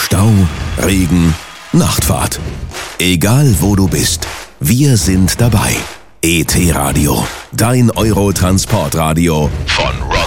Stau, Regen, Nachtfahrt. Egal wo du bist, wir sind dabei. ET Radio, dein Euro-Transportradio von Rock